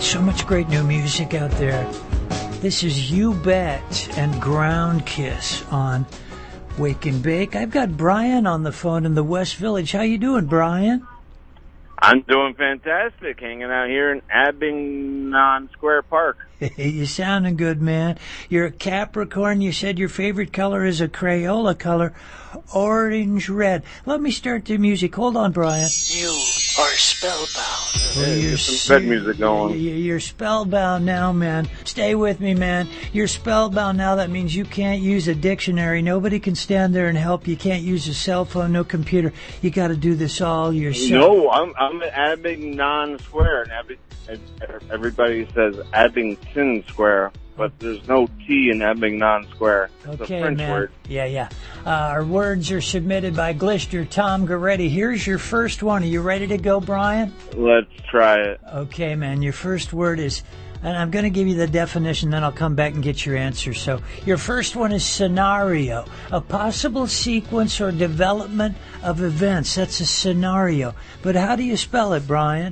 so much great new music out there. This is You Bet and Ground Kiss on Wake and Bake. I've got Brian on the phone in the West Village. How you doing, Brian? I'm doing fantastic, hanging out here in Abingdon Square Park. You sounding good, man. You're a Capricorn. You said your favorite color is a Crayola color, orange red. Let me start the music. Hold on, Brian. You are spellbound. There's some bed music going. You're spellbound now, man. Stay with me, man. You're spellbound now. That means you can't use a dictionary. Nobody can stand there and help. You can't use a cell phone, no computer. You got to do this all yourself. No, I'm at Abingdon Square, and everybody says Abington Square, but there's no T in Abingdon Square. It's okay, a French man. word. Yeah. Our words are submitted by Glister Tom Goretti. Here's your first one. Are you ready to go, Brian? Let's try it. Okay, man. Your first word is, and I'm going to give you the definition, then I'll come back and get your answer. So your first one is scenario, a possible sequence or development of events. That's a scenario. But how do you spell it, Brian?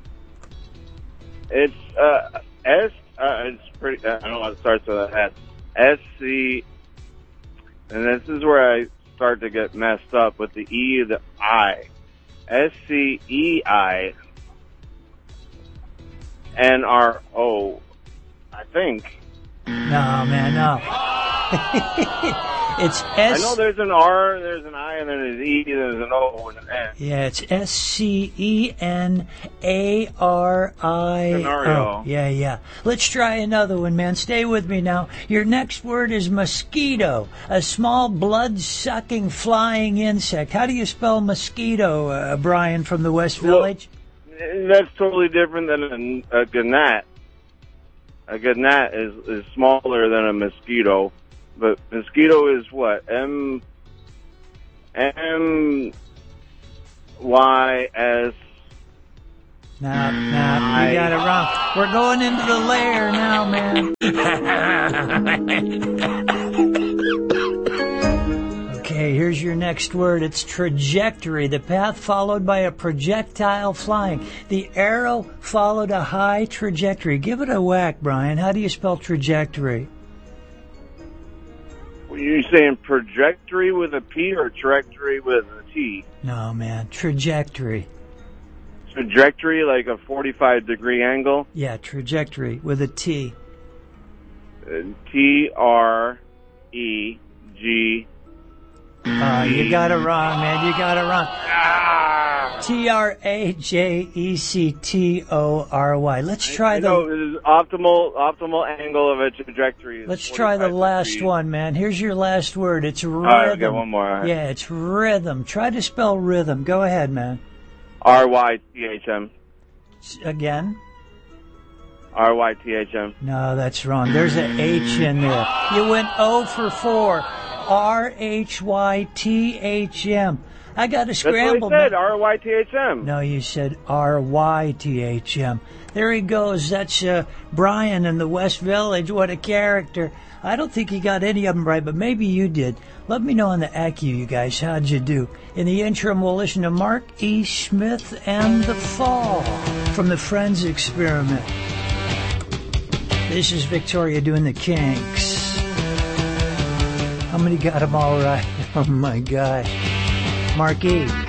It's it's pretty. I don't know what it starts with an S. SC, and this is where I start to get messed up with the E, the I. SCEI NRO, I think. No, man, no. It's S. I know there's an R, there's an I, and then there's E, there's an O, and an N. Yeah, it's SCENARIO. Scenario. Yeah. Let's try another one, man. Stay with me now. Your next word is mosquito, a small blood-sucking flying insect. How do you spell mosquito, Brian, from the West Village? Well, that's totally different than a gnat. A gnat is smaller than a mosquito. But mosquito is what? M-Y-S... No, you got it wrong. We're going into the lair now, man. Okay, here's your next word. It's trajectory, the path followed by a projectile flying. The arrow followed a high trajectory. Give it a whack, Brian. How do you spell trajectory? Are you saying trajectory with a P or trajectory with a T? No, man. Trajectory. Trajectory, like a 45-degree angle? Yeah, trajectory with a T. T-R-E-G. You got it wrong, man. You got it wrong. Trajectory. Let's try the... No, it is optimal angle of a trajectory. Let's try the last one, man. Here's your last word. It's rhythm. All right, I'll get one more. Right. Yeah, it's rhythm. Try to spell rhythm. Go ahead, man. R-Y-T-H-M. Again? R-Y-T-H-M. No, that's wrong. There's an H in there. You went 0 for 4. R-H-Y-T-H-M. I got to scramble. That's what I said, R-Y-T-H-M. No, you said R-Y-T-H-M. There he goes. That's Brian in the West Village. What a character. I don't think he got any of them right, but maybe you did. Let me know on the ACU, you guys. How'd you do? In the interim, we'll listen to Mark E. Smith and The Fall from the Friends Experiment. This is Victoria doing the Kinks. How many got them all right? Oh, my gosh. Mark E.